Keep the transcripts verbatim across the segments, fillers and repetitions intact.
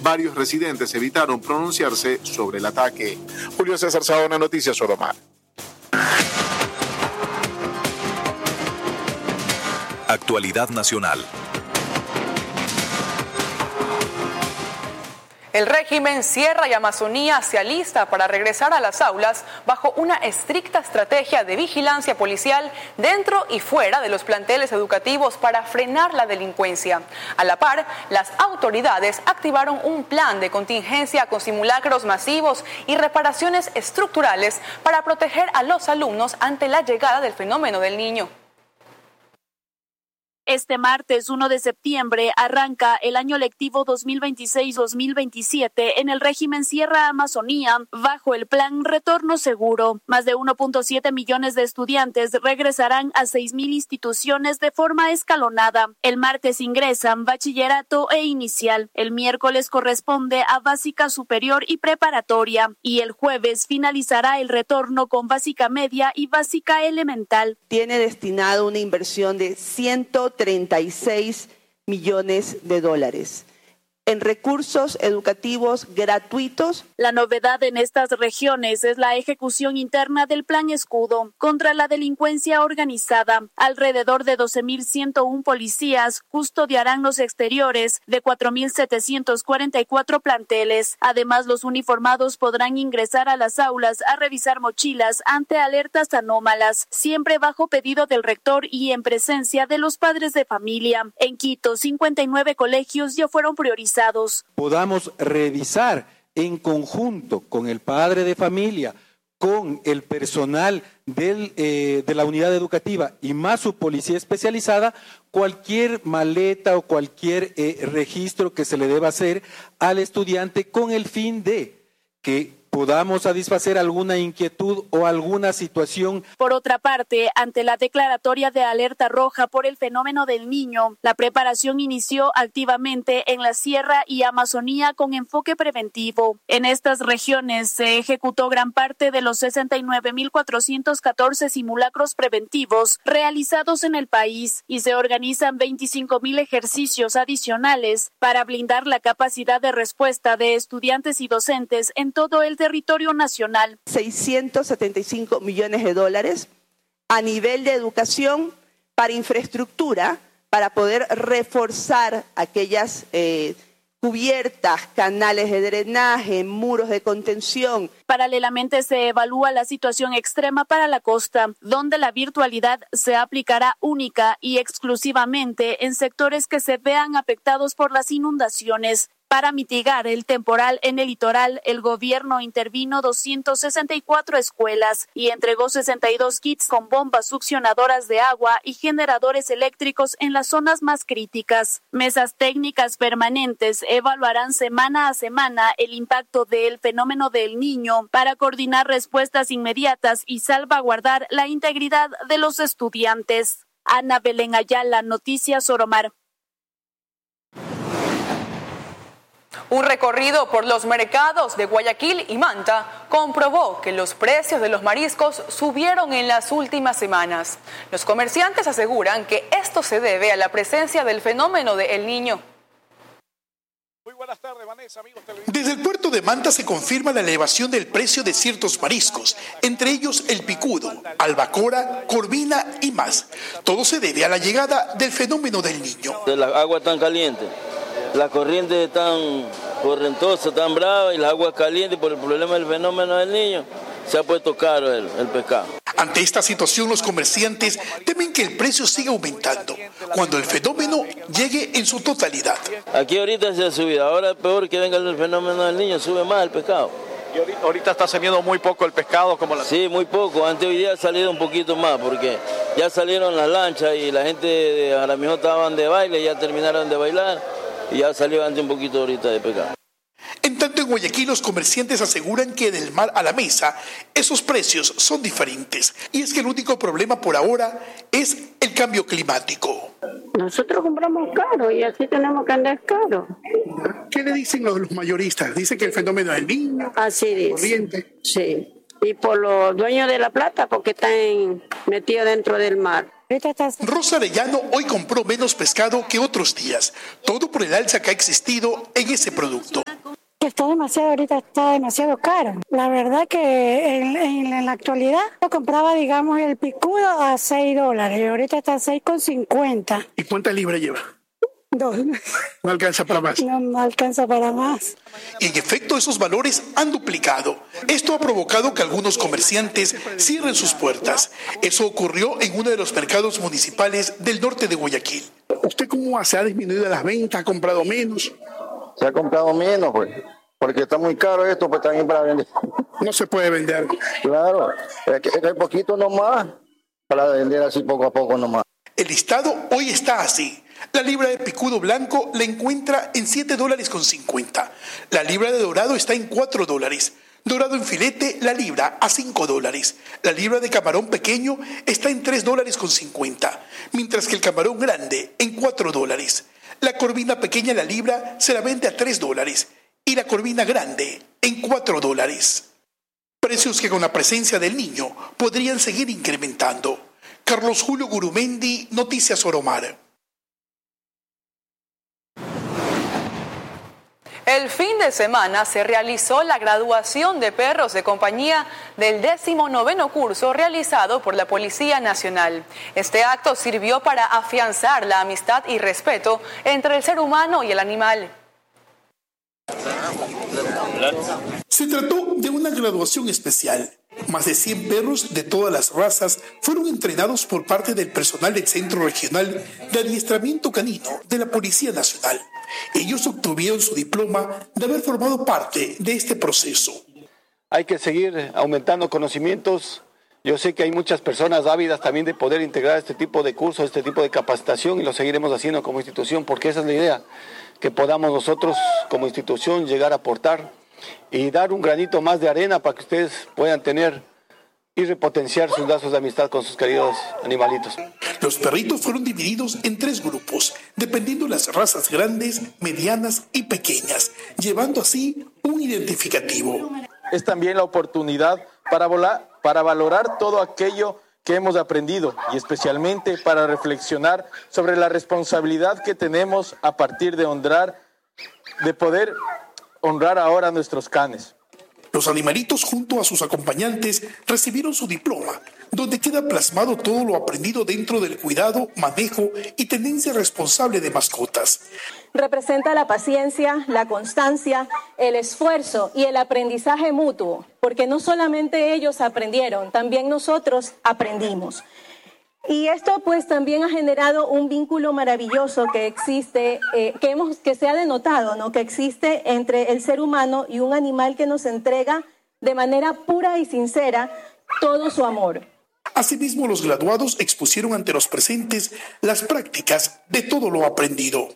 Varios residentes evitaron pronunciarse sobre el ataque. Julio César Saona, Noticias Soromar. Actualidad nacional. El régimen Sierra y Amazonía se alista para regresar a las aulas bajo una estricta estrategia de vigilancia policial dentro y fuera de los planteles educativos para frenar la delincuencia. A la par, las autoridades activaron un plan de contingencia con simulacros masivos y reparaciones estructurales para proteger a los alumnos ante la llegada del fenómeno del Niño. Este martes uno de septiembre arranca el año lectivo dos mil veintiséis dos mil veintisiete en el régimen Sierra Amazonía bajo el plan Retorno Seguro. Más de uno punto siete millones de estudiantes regresarán a seis mil instituciones de forma escalonada. El martes ingresan bachillerato e inicial. El miércoles corresponde a básica superior y preparatoria. Y el jueves finalizará el retorno con básica media y básica elemental. Tiene destinado una inversión de ciento treinta y seis millones de dólares en recursos educativos gratuitos. La novedad en estas regiones es la ejecución interna del Plan Escudo contra la delincuencia organizada. Alrededor de doce mil ciento uno policías custodiarán los exteriores de cuatro mil setecientos cuarenta y cuatro planteles. Además, los uniformados podrán ingresar a las aulas a revisar mochilas ante alertas anómalas, siempre bajo pedido del rector y en presencia de los padres de familia. En Quito, cincuenta y nueve colegios ya fueron priorizados. Podamos revisar en conjunto con el padre de familia, con el personal del, eh, de la unidad educativa y más su policía especializada, cualquier maleta o cualquier eh, registro que se le deba hacer al estudiante con el fin de que podamos satisfacer alguna inquietud o alguna situación. Por otra parte, ante la declaratoria de alerta roja por el fenómeno del Niño, la preparación inició activamente en la Sierra y Amazonía con enfoque preventivo. En estas regiones se ejecutó gran parte de los sesenta y nueve mil cuatrocientos catorce simulacros preventivos realizados en el país y se organizan veinticinco mil ejercicios adicionales para blindar la capacidad de respuesta de estudiantes y docentes en todo el territorio nacional. seiscientos setenta y cinco millones de dólares a nivel de educación para infraestructura, para poder reforzar aquellas eh, cubiertas, canales de drenaje, muros de contención. Paralelamente se evalúa la situación extrema para la costa, donde la virtualidad se aplicará única y exclusivamente en sectores que se vean afectados por las inundaciones. Para mitigar el temporal en el litoral, el gobierno intervino doscientas sesenta y cuatro escuelas y entregó sesenta y dos kits con bombas succionadoras de agua y generadores eléctricos en las zonas más críticas. Mesas técnicas permanentes evaluarán semana a semana el impacto del fenómeno del Niño para coordinar respuestas inmediatas y salvaguardar la integridad de los estudiantes. Ana Belén Ayala, Noticias Soromar. Un recorrido por los mercados de Guayaquil y Manta comprobó que los precios de los mariscos subieron en las últimas semanas. Los comerciantes aseguran que esto se debe a la presencia del fenómeno de El Niño. Muy buenas tardes, Vanessa, amigos televidentes. Desde el puerto de Manta se confirma la elevación del precio de ciertos mariscos, entre ellos el picudo, albacora, corvina y más. Todo se debe a la llegada del fenómeno del Niño. De la agua tan caliente. La corriente tan correntosa, tan brava y las aguas calientes por el problema del fenómeno del Niño, se ha puesto caro el, el pescado. Ante esta situación, los comerciantes temen que el precio siga aumentando cuando el fenómeno llegue en su totalidad. Aquí ahorita se ha subido, ahora es peor que venga el fenómeno del Niño, sube más el pescado. ¿Y ahorita está saliendo muy poco el pescado? Como la... Sí, muy poco. Antes hoy día ha salido un poquito más porque ya salieron las lanchas y la gente de Jaramillo estaban de baile, ya terminaron de bailar. Y ya salió antes un poquito ahorita de pescado. En tanto, en Guayaquil los comerciantes aseguran que del mar a la mesa esos precios son diferentes. Y es que el único problema por ahora es el cambio climático. Nosotros compramos caro y así tenemos que andar caro. ¿Qué le dicen los, los mayoristas? Dicen que el fenómeno del Niño. Así dice. Corriente. Sí. Y por los dueños de la plata porque están metidos dentro del mar. Rosa Arellano hoy compró menos pescado que otros días, todo por el alza que ha existido en ese producto. Está demasiado, ahorita está demasiado caro. La verdad que en, en, en la actualidad yo compraba, digamos, el picudo a seis dólares y ahorita está a seis con cincuenta. ¿Y cuántas libras lleva? Dos. No alcanza para más. No, no alcanza para más. En efecto, esos valores han duplicado. Esto ha provocado que algunos comerciantes cierren sus puertas. Eso ocurrió en uno de los mercados municipales del norte de Guayaquil. ¿Usted cómo hace? ¿Ha disminuido las ventas? ¿Ha comprado menos? Se ha comprado menos, pues, porque está muy caro esto, pues también para vender. No se puede vender. Claro, es que, es que hay poquito nomás, para vender así poco a poco nomás. El listado hoy está así. La libra de picudo blanco la encuentra en siete dólares con cincuenta. La libra de dorado está en cuatro dólares. Dorado en filete, la libra a cinco dólares. La libra de camarón pequeño está en tres dólares con cincuenta, mientras que el camarón grande en cuatro dólares. La corvina pequeña, la libra, se la vende a tres dólares y la corvina grande en cuatro dólares. Precios que con la presencia del niño podrían seguir incrementando. Carlos Julio Gurumendi, Noticias Oromar. El fin de semana se realizó la graduación de perros de compañía del décimo noveno curso realizado por la Policía Nacional. Este acto sirvió para afianzar la amistad y respeto entre el ser humano y el animal. Se trató de una graduación especial. Más de cien perros de todas las razas fueron entrenados por parte del personal del Centro Regional de Adiestramiento Canino de la Policía Nacional. Ellos obtuvieron su diploma de haber formado parte de este proceso. Hay que seguir aumentando conocimientos. Yo sé que hay muchas personas ávidas también de poder integrar este tipo de cursos, este tipo de capacitación, y lo seguiremos haciendo como institución, porque esa es la idea, que podamos nosotros como institución llegar a aportar y dar un granito más de arena para que ustedes puedan tener y repotenciar sus lazos de amistad con sus queridos animalitos. Los perritos fueron divididos en tres grupos, dependiendo de las razas grandes, medianas y pequeñas, llevando así un identificativo. Es también la oportunidad para, volar, para valorar todo aquello que hemos aprendido y especialmente para reflexionar sobre la responsabilidad que tenemos a partir de honrar, de poder honrar ahora a nuestros canes. Los animalitos junto a sus acompañantes recibieron su diploma, donde queda plasmado todo lo aprendido dentro del cuidado, manejo y tenencia responsable de mascotas. Representa la paciencia, la constancia, el esfuerzo y el aprendizaje mutuo, porque no solamente ellos aprendieron, también nosotros aprendimos. Y esto pues también ha generado un vínculo maravilloso que existe, eh, que, hemos, que se ha denotado, ¿no? Que existe entre el ser humano y un animal que nos entrega de manera pura y sincera todo su amor. Asimismo, los graduados expusieron ante los presentes las prácticas de todo lo aprendido.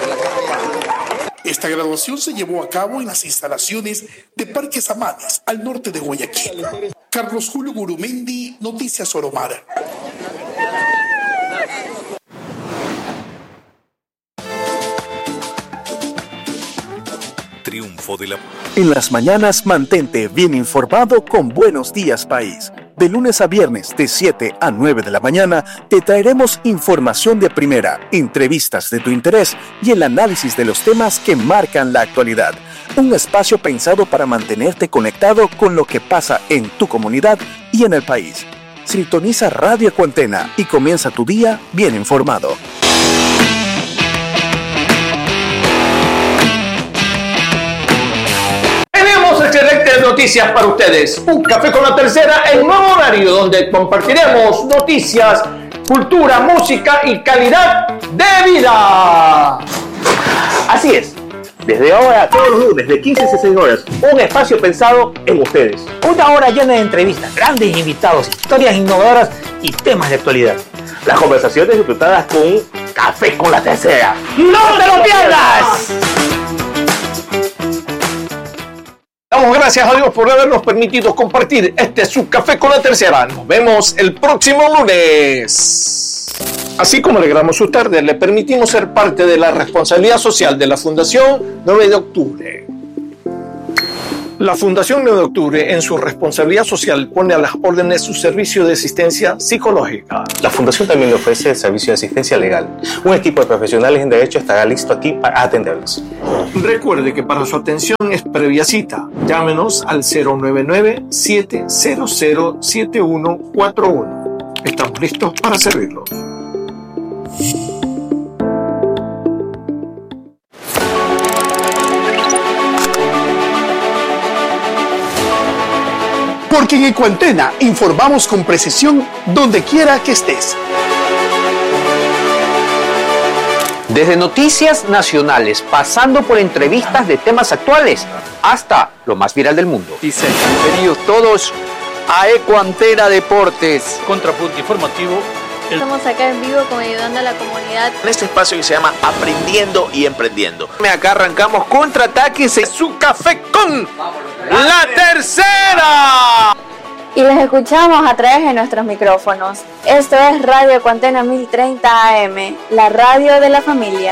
Esta graduación se llevó a cabo en las instalaciones de Parque Samanes, al norte de Guayaquil. Carlos Julio Gurumendi, Noticias Oromar. Triunfo de la... En las mañanas mantente bien informado con Buenos Días País. De lunes a viernes de siete a nueve de la mañana te traeremos información de primera, entrevistas de tu interés y el análisis de los temas que marcan la actualidad. Un espacio pensado para mantenerte conectado con lo que pasa en tu comunidad y en el país. Sintoniza Radio Cuantena y comienza tu día bien informado. Excelentes noticias para ustedes. Un café con la tercera en nuevo horario donde compartiremos noticias, cultura, música y calidad de vida. Así es. Desde ahora, todos los lunes de quince a dieciséis horas, un espacio pensado en ustedes. Una hora llena de entrevistas, grandes invitados, historias innovadoras y temas de actualidad. Las conversaciones disfrutadas con un café con la tercera. ¡No te lo pierdas! Damos gracias a Dios por habernos permitido compartir este su café con la tercera. Nos vemos el próximo lunes. Así como alegramos su tarde, le permitimos ser parte de la responsabilidad social de la Fundación nueve de octubre. La Fundación nueve de octubre, en su responsabilidad social, pone a las órdenes su servicio de asistencia psicológica. La Fundación también le ofrece el servicio de asistencia legal. Un equipo de profesionales en derecho estará listo aquí para atenderlos. Recuerde que para su atención es previa cita. Llámenos al cero nueve nueve, siete cero cero, siete uno cuatro uno. Estamos listos para servirlo. Porque en Ecuantena informamos con precisión donde quiera que estés. Desde noticias nacionales, pasando por entrevistas de temas actuales, hasta lo más viral del mundo. Dicen, bienvenidos todos a Ecuantena Deportes. Contrapunto informativo. El... Estamos acá en vivo con ayudando a la comunidad. En este espacio que se llama Aprendiendo y Emprendiendo. Acá arrancamos contraataques en su café con la tercera. Y les escuchamos a través de nuestros micrófonos. Esto es Radio Ecuantena mil treinta A M, la radio de la familia.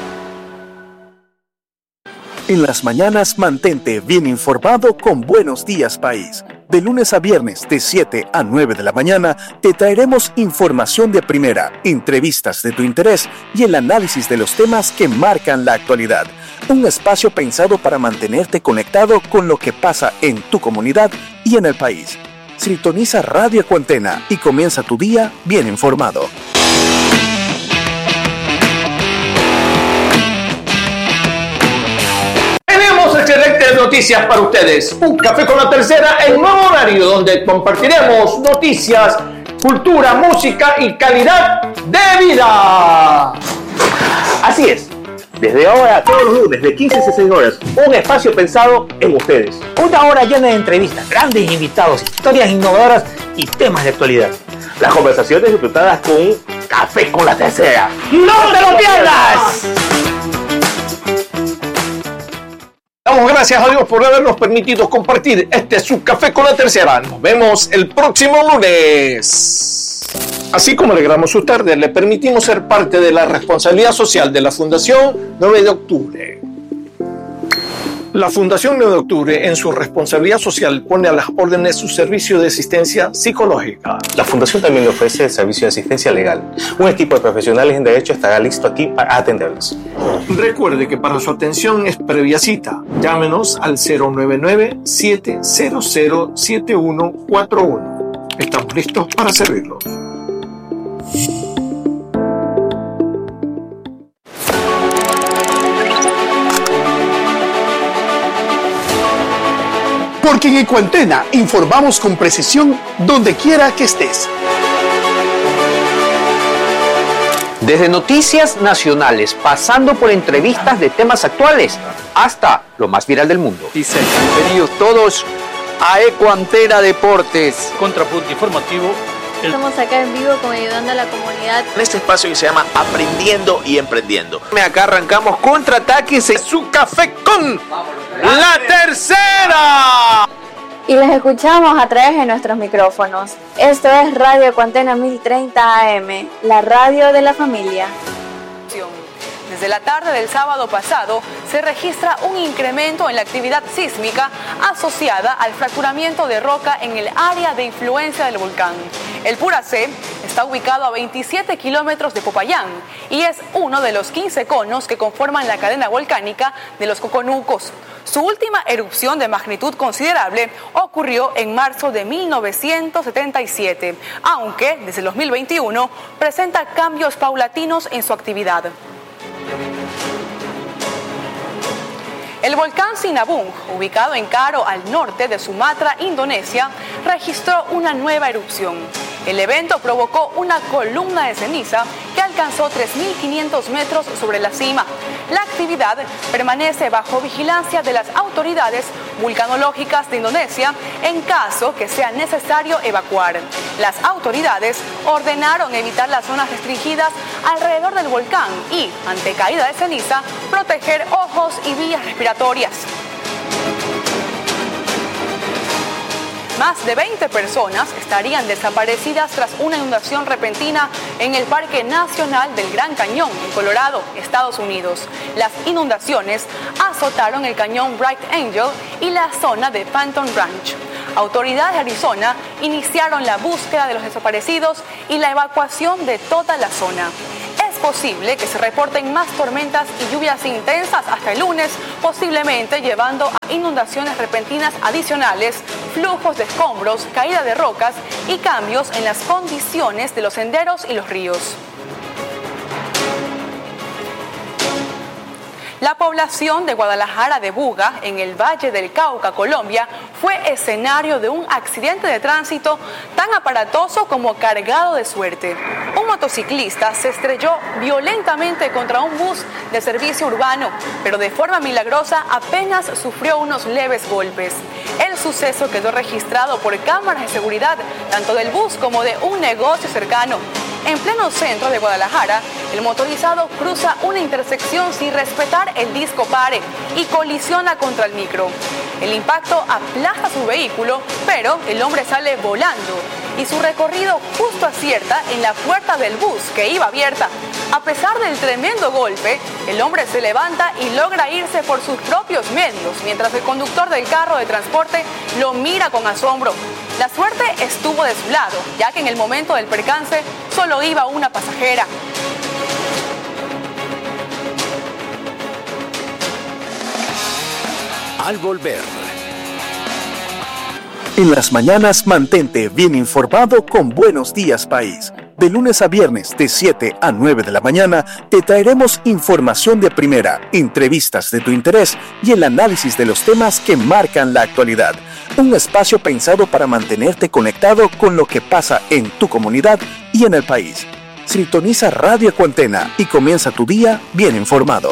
En las mañanas mantente bien informado con Buenos Días País. De lunes a viernes de siete a nueve de la mañana te traeremos información de primera, entrevistas de tu interés y el análisis de los temas que marcan la actualidad. Un espacio pensado para mantenerte conectado con lo que pasa en tu comunidad y en el país. Sintoniza Radio Ecuantena y comienza tu día bien informado. Tenemos excelentes noticias para ustedes. Un café con la tercera en nuevo horario donde compartiremos noticias, cultura, música y calidad de vida. Así es. Desde ahora, todos los lunes, de quince a dieciséis horas, un espacio pensado en ustedes. Una hora llena de entrevistas, grandes invitados, historias innovadoras y temas de actualidad. Las conversaciones disfrutadas con un café con la tercera. ¡No te lo pierdas! Damos gracias a Dios por habernos permitido compartir este su café con la tercera. Nos vemos el próximo lunes. Así como alegramos su tarde, le permitimos ser parte de la responsabilidad social de la Fundación nueve de octubre. La Fundación nueve de octubre, en su responsabilidad social, pone a las órdenes su servicio de asistencia psicológica. La Fundación también le ofrece el servicio de asistencia legal. Un equipo de profesionales en derecho estará listo aquí para atenderlos. Recuerde que para su atención es previa cita. Llámenos al cero nueve nueve, siete cero cero, siete uno cuatro uno. Estamos listos para servirlo. Porque en Ecuantena informamos con precisión donde quiera que estés. Desde noticias nacionales, pasando por entrevistas de temas actuales, hasta lo más viral del mundo. Dicen, bienvenidos todos a Ecuantena Deportes. Contrapunto informativo. El... Estamos acá en vivo con ayudando a la comunidad. En este espacio que se llama Aprendiendo y Emprendiendo. Acá arrancamos contraataques en su café con la tercera. Y les escuchamos a través de nuestros micrófonos. Esto es Radio Ecuantena mil treinta A M, la radio de la familia. Desde la tarde del sábado pasado se registra un incremento en la actividad sísmica asociada al fracturamiento de roca en el área de influencia del volcán. El Puracé está ubicado a veintisiete kilómetros de Popayán y es uno de los quince conos que conforman la cadena volcánica de los Coconucos. Su última erupción de magnitud considerable ocurrió en marzo de mil novecientos setenta y siete, aunque desde el dos mil veintiuno presenta cambios paulatinos en su actividad. El volcán Sinabung, ubicado en Karo, al norte de Sumatra, Indonesia, registró una nueva erupción. El evento provocó una columna de ceniza que alcanzó tres mil quinientos metros sobre la cima. La actividad permanece bajo vigilancia de las autoridades vulcanológicas de Indonesia en caso que sea necesario evacuar. Las autoridades ordenaron evitar las zonas restringidas alrededor del volcán y, ante caída de ceniza, proteger ojos y vías respiratorias. Más de veinte personas estarían desaparecidas tras una inundación repentina en el Parque Nacional del Gran Cañón, en Colorado, Estados Unidos. Las inundaciones azotaron el cañón Bright Angel y la zona de Phantom Ranch. Autoridades de Arizona iniciaron la búsqueda de los desaparecidos y la evacuación de toda la zona. Es posible que se reporten más tormentas y lluvias intensas hasta el lunes, posiblemente llevando a inundaciones repentinas adicionales, flujos de escombros, caída de rocas y cambios en las condiciones de los senderos y los ríos. La población de Guadalajara de Buga, en el Valle del Cauca, Colombia, fue escenario de un accidente de tránsito tan aparatoso como cargado de suerte. Un motociclista se estrelló violentamente contra un bus de servicio urbano, pero de forma milagrosa apenas sufrió unos leves golpes. El suceso quedó registrado por cámaras de seguridad, tanto del bus como de un negocio cercano. En pleno centro de Guadalajara, el motorizado cruza una intersección sin respetar el disco pare y colisiona contra el micro. El impacto aplasta su vehículo, pero el hombre sale volando y su recorrido justo acierta en la puerta del bus que iba abierta. A pesar del tremendo golpe, el hombre se levanta y logra irse por sus propios medios, mientras el conductor del carro de transporte lo mira con asombro. La suerte estuvo de su lado, ya que en el momento del percance solo iba una pasajera. Al volver. En las mañanas mantente bien informado con Buenos Días País. De lunes a viernes de siete a nueve de la mañana te traeremos información de primera, entrevistas de tu interés y el análisis de los temas que marcan la actualidad. Un espacio pensado para mantenerte conectado con lo que pasa en tu comunidad y en el país. Sintoniza Radio Ecuantena y comienza tu día bien informado.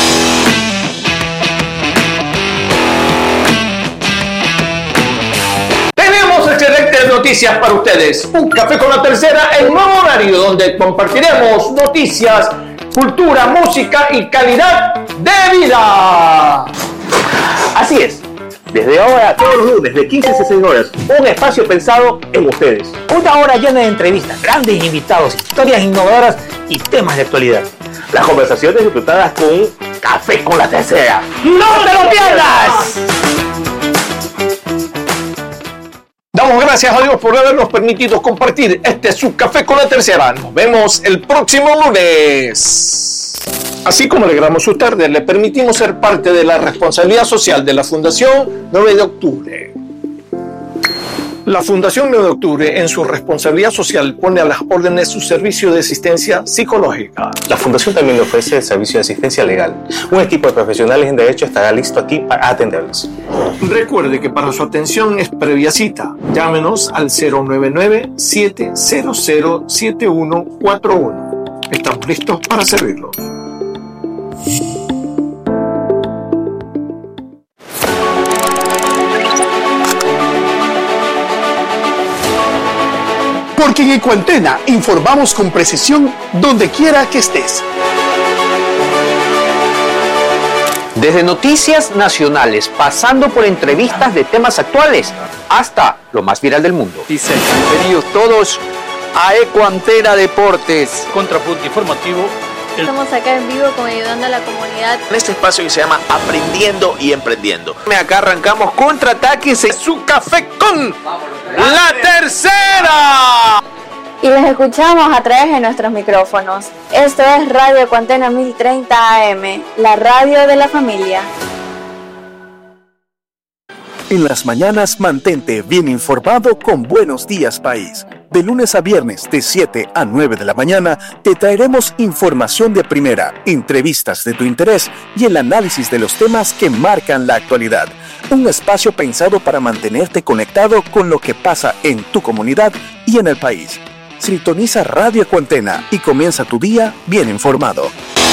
Excelentes noticias para ustedes. Un café con la tercera en nuevo horario donde compartiremos noticias, cultura, música y calidad de vida. Así es. Desde ahora, todos los lunes de quince a dieciséis horas, un espacio pensado en ustedes. Una hora llena de entrevistas, grandes invitados, historias innovadoras y temas de actualidad. Las conversaciones disfrutadas con un café con la tercera. ¡No te lo pierdas! Damos gracias a Dios por habernos permitido compartir este su café con la tercera. Nos vemos el próximo lunes. Así como alegramos su tarde, le permitimos ser parte de la responsabilidad social de la Fundación nueve de octubre. La Fundación nueve de octubre, en su responsabilidad social, pone a las órdenes su servicio de asistencia psicológica. La Fundación también le ofrece el servicio de asistencia legal. Un equipo de profesionales en derecho estará listo aquí para atenderlos. Recuerde que para su atención es previa cita. Llámenos al cero nueve nueve, siete cero cero, siete uno cuatro uno. Estamos listos para servirlo. Porque en Ecuantena informamos con precisión donde quiera que estés. Desde noticias nacionales, pasando por entrevistas de temas actuales, hasta lo más viral del mundo. Dicen, bienvenidos todos a Ecuantena Deportes. Contrapunto informativo. Estamos acá en vivo con ayudando a la comunidad. En este espacio que se llama Aprendiendo y Emprendiendo. Acá arrancamos contraataques en su café con la tercera. Y les escuchamos a través de nuestros micrófonos. Esto es Radio Ecuantena mil treinta A M, la radio de la familia. En las mañanas mantente bien informado con Buenos Días País. De lunes a viernes de siete a nueve de la mañana te traeremos información de primera, entrevistas de tu interés y el análisis de los temas que marcan la actualidad. Un espacio pensado para mantenerte conectado con lo que pasa en tu comunidad y en el país. Sintoniza Radio Ecuantena y comienza tu día bien informado.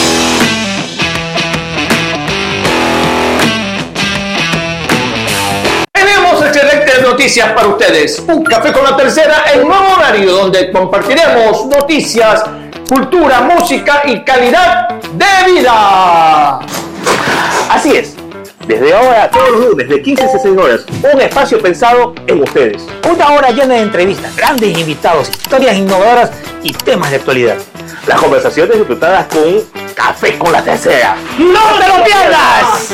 Excelentes noticias para ustedes. Un café con la tercera en nuevo horario donde compartiremos noticias, cultura, música y calidad de vida. Así es. Desde ahora, todos los lunes, de quince a dieciséis horas, un espacio pensado en ustedes. Una hora llena de entrevistas, grandes invitados, historias innovadoras y temas de actualidad. Las conversaciones disfrutadas con un café con la tercera. ¡No te lo pierdas!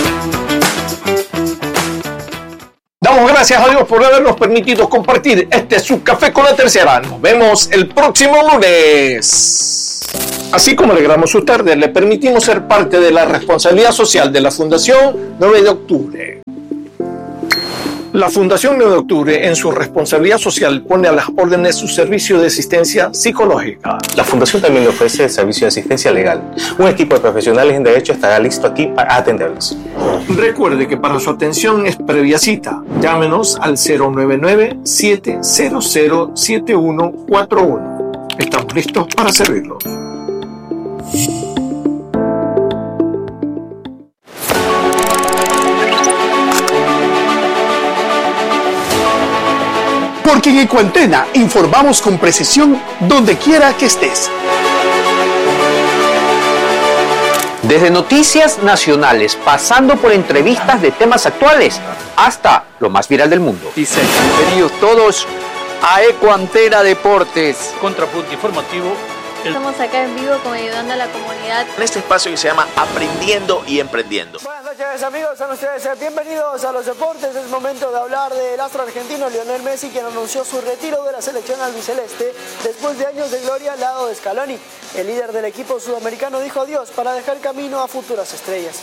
Damos gracias a Dios por habernos permitido compartir este su café con la tercera. Nos vemos el próximo lunes. Así como alegramos su tarde, le permitimos ser parte de la responsabilidad social de la Fundación nueve de octubre. La Fundación nueve de octubre, en su responsabilidad social, pone a las órdenes su servicio de asistencia psicológica. La Fundación también le ofrece el servicio de asistencia legal. Un equipo de profesionales en derecho estará listo aquí para atenderlos. Recuerde que para su atención es previa cita. Llámenos al cero nueve nueve, siete cero cero, siete uno cuatro uno. Estamos listos para servirlos. Porque en Ecuantena informamos con precisión donde quiera que estés. Desde noticias nacionales, pasando por entrevistas de temas actuales, hasta lo más viral del mundo. Dice, bienvenidos todos a Ecuantena Deportes. Contrapunto informativo. Estamos acá en vivo como ayudando a la comunidad. En este espacio que se llama Aprendiendo y Emprendiendo. Buenas noches amigos, sean ustedes bienvenidos a los deportes. Es momento de hablar del astro argentino Lionel Messi, quien anunció su retiro de la selección albiceleste después de años de gloria al lado de Scaloni. El líder del equipo sudamericano dijo adiós para dejar camino a futuras estrellas.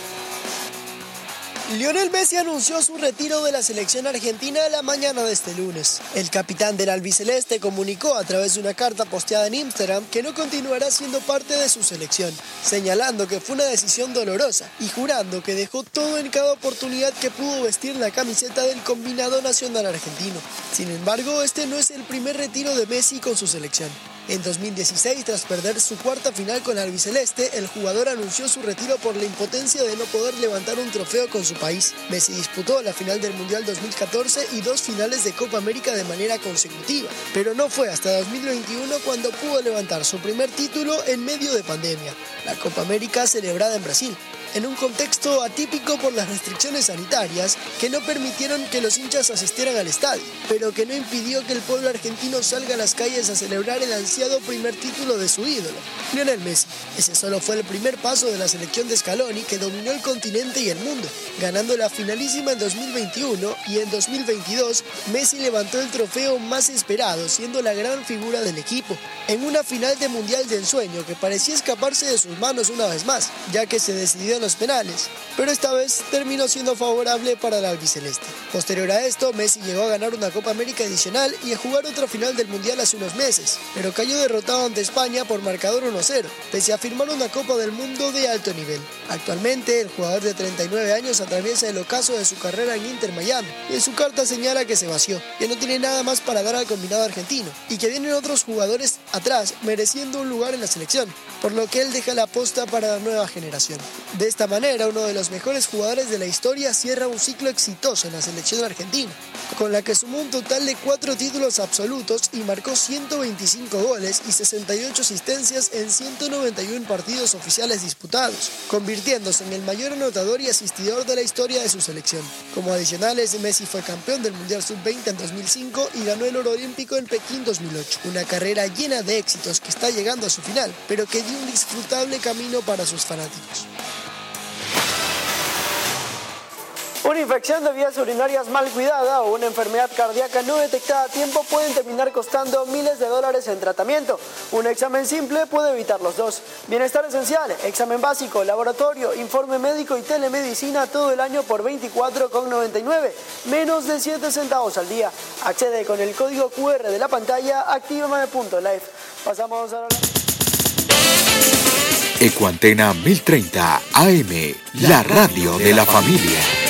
Lionel Messi anunció su retiro de la selección argentina la mañana de este lunes. El capitán del albiceleste comunicó a través de una carta posteada en Instagram que no continuará siendo parte de su selección, señalando que fue una decisión dolorosa y jurando que dejó todo en cada oportunidad que pudo vestir la camiseta del combinado nacional argentino. Sin embargo, este no es el primer retiro de Messi con su selección. En dos mil dieciséis, tras perder su cuarta final con el albiceleste, el jugador anunció su retiro por la impotencia de no poder levantar un trofeo con su país. Messi disputó la final del Mundial dos mil catorce y dos finales de Copa América de manera consecutiva, pero no fue hasta dos mil veintiuno cuando pudo levantar su primer título en medio de pandemia, la Copa América celebrada en Brasil, en un contexto atípico por las restricciones sanitarias que no permitieron que los hinchas asistieran al estadio, pero que no impidió que el pueblo argentino salga a las calles a celebrar el ansiado primer título de su ídolo, Lionel Messi. Ese solo fue el primer paso de la selección de Scaloni, que dominó el continente y el mundo, ganando la finalísima en dos mil veintiuno, y en dos mil veintidós Messi levantó el trofeo más esperado, siendo la gran figura del equipo, en una final de Mundial de ensueño que parecía escaparse de sus manos una vez más, ya que se decidió en los penales, pero esta vez terminó siendo favorable para el albiceleste. Posterior a esto, Messi llegó a ganar una Copa América adicional y a jugar otra final del Mundial hace unos meses, pero cayó derrotado ante España por marcador uno cero, pese a firmar una Copa del Mundo de alto nivel. Actualmente, el jugador de treinta y nueve años atraviesa el ocaso de su carrera en Inter Miami, y en su carta señala que se vació, que no tiene nada más para dar al combinado argentino, y que vienen otros jugadores atrás mereciendo un lugar en la selección, por lo que él deja la posta para la nueva generación. De esta manera, uno de los mejores jugadores de la historia cierra un ciclo exitoso en la selección argentina, con la que sumó un total de cuatro títulos absolutos y marcó ciento veinticinco goles y sesenta y ocho asistencias en ciento noventa y uno partidos oficiales disputados, convirtiéndose en el mayor anotador y asistidor de la historia de su selección. Como adicionales, Messi fue campeón del Mundial sub veinte en dos mil cinco y ganó el oro olímpico en Pekín dos mil ocho. Una carrera llena de éxitos que está llegando a su final, pero que dio un disfrutable camino para sus fanáticos. Una infección de vías urinarias mal cuidada o una enfermedad cardíaca no detectada a tiempo pueden terminar costando miles de dólares en tratamiento. Un examen simple puede evitar los dos. Bienestar esencial, examen básico, laboratorio, informe médico y telemedicina todo el año por veinticuatro con noventa y nueve, menos de siete centavos al día. Accede con el código cu erre de la pantalla, actívame punto life. Pasamos a la... Ecuantena mil treinta A M, la radio de la familia.